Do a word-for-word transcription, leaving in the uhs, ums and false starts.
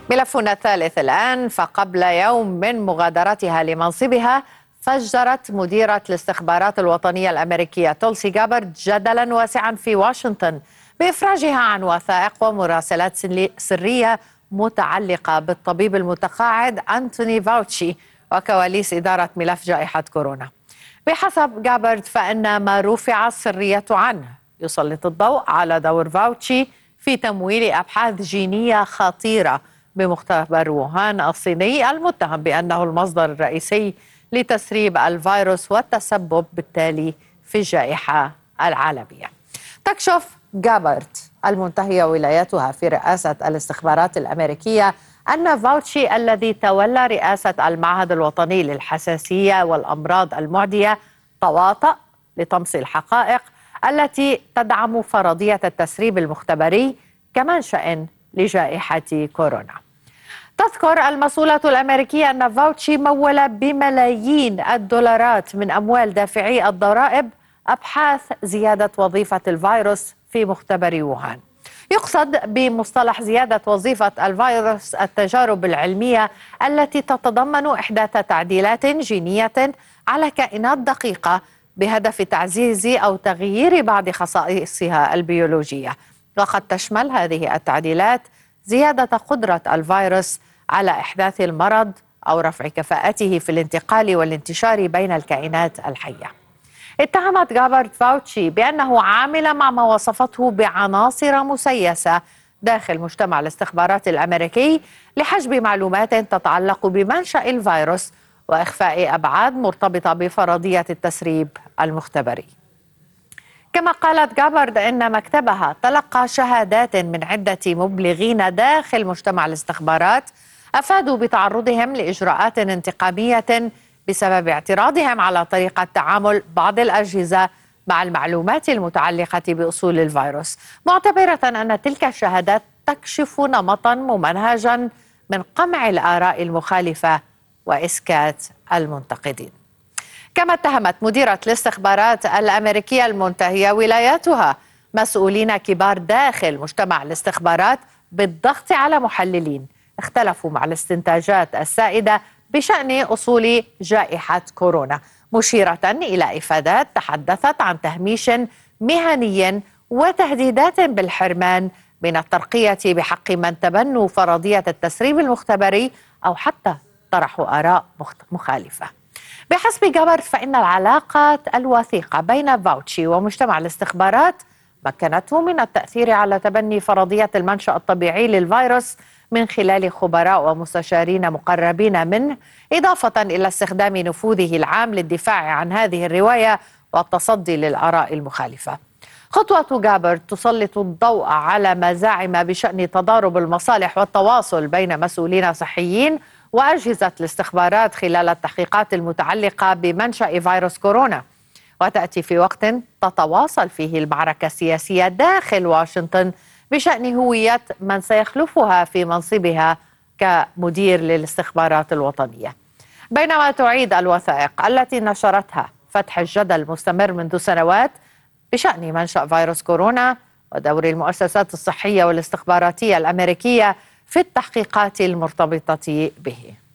ملفنا الثالث الآن. فقبل يوم من مغادرتها لمنصبها فجرت مديرة الاستخبارات الوطنية الأمريكية تولسي جابرد جدلا واسعا في واشنطن بإفراجها عن وثائق ومراسلات سرية متعلقة بالطبيب المتقاعد أنتوني فاوتشي وكواليس إدارة ملف جائحة كورونا. بحسب جابرد فإن ما رفع السرية عنه يسلط الضوء على دور فاوتشي في تمويل أبحاث جينية خطيرة بمختبر ووهان الصيني المتهم بأنه المصدر الرئيسي لتسريب الفيروس والتسبب بالتالي في الجائحة العالمية. تكشف جابرد المنتهية ولايتها في رئاسة الاستخبارات الأمريكية أن فاوتشي الذي تولى رئاسة المعهد الوطني للحساسية والأمراض المعدية تواطأ لطمس الحقائق التي تدعم فرضية التسريب المختبري كمنشأ لجائحة كورونا. تذكر المسؤولة الأمريكية أن فاوتشي مول بملايين الدولارات من أموال دافعي الضرائب أبحاث زيادة وظيفة الفيروس في مختبر ووهان. يقصد بمصطلح زيادة وظيفة الفيروس التجارب العلمية التي تتضمن إحداث تعديلات جينية على كائنات دقيقة بهدف تعزيز أو تغيير بعض خصائصها البيولوجية، وقد تشمل هذه التعديلات زيادة قدرة الفيروس على إحداث المرض أو رفع كفاءته في الانتقال والانتشار بين الكائنات الحية. اتهمت جابرد فاوتشي بأنه عامل مع ما وصفته بعناصر مسيسة داخل مجتمع الاستخبارات الأمريكي لحجب معلومات تتعلق بمنشأ الفيروس وإخفاء أبعاد مرتبطة بفرضية التسريب المختبري. كما قالت جابرد إن مكتبها تلقى شهادات من عدة مبلغين داخل مجتمع الاستخبارات أفادوا بتعرضهم لإجراءات انتقامية بسبب اعتراضهم على طريقة تعامل بعض الأجهزة مع المعلومات المتعلقة بأصول الفيروس، معتبرة أن تلك الشهادات تكشف نمطا ممنهجا من قمع الآراء المخالفة وإسكات المنتقدين. كما اتهمت مديرة الاستخبارات الأمريكية المنتهية ولايتها مسؤولين كبار داخل مجتمع الاستخبارات بالضغط على محللين اختلفوا مع الاستنتاجات السائدة بشأن أصول جائحة كورونا، مشيرة إلى إفادات تحدثت عن تهميش مهني وتهديدات بالحرمان من الترقية بحق من تبنوا فرضية التسريب المختبري أو حتى طرحوا آراء مخالفة. بحسب جابرد فإن العلاقات الوثيقة بين فاوتشي ومجتمع الاستخبارات مكنته من التأثير على تبني فرضية المنشأ الطبيعي للفيروس من خلال خبراء ومستشارين مقربين منه، إضافة إلى استخدام نفوذه العام للدفاع عن هذه الرواية والتصدي للآراء المخالفة. خطوة جابرد تسلط الضوء على ما زعم بشأن تضارب المصالح والتواصل بين مسؤولين صحيين وأجهزة الاستخبارات خلال التحقيقات المتعلقة بمنشأ فيروس كورونا، وتأتي في وقت تتواصل فيه المعركة السياسية داخل واشنطن بشأن هوية من سيخلفها في منصبها كمدير للاستخبارات الوطنية. بينما تعيد الوثائق التي نشرتها فتح الجدل المستمر منذ سنوات بشأن منشأ فيروس كورونا ودور المؤسسات الصحية والاستخباراتية الأمريكية في التحقيقات المرتبطة به.